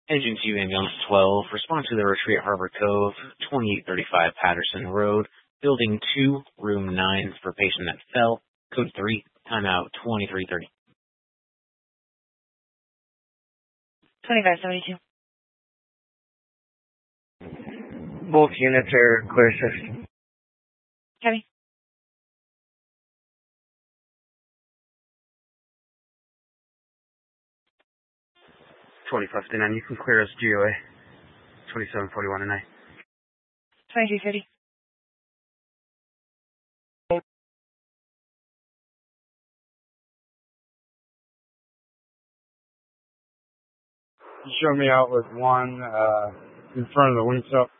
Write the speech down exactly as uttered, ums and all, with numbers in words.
Agency Ambulance twelve, respond to the retreat at Harbor Cove, twenty-eight thirty-five Patterson Road, Building two, Room nine, for patient that fell. Code three, timeout twenty-three thirty. twenty-five seventy-two. Both units are clear, sir. Heavy. twenty fifty-nine, you can clear us G O A. twenty-seven forty-one and I. twenty-three fifty. You showed me out with one uh, in front of the wing stop.